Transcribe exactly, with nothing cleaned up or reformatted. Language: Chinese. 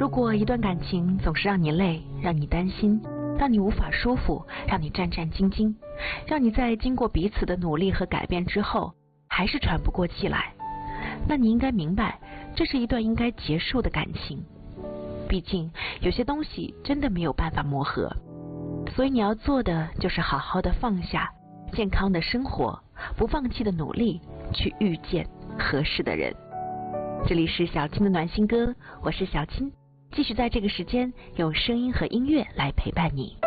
如果一段感情总是让你累，让你担心，让你无法舒服，让你战战兢兢，让你在经过彼此的努力和改变之后还是喘不过气来，那你应该明白，这是一段应该结束的感情。毕竟有些东西真的没有办法磨合，所以你要做的就是好好的放下，健康的生活，不放弃的努力，去遇见合适的人。这里是小青的暖心歌，我是小青，继续在这个时间用声音和音乐来陪伴你。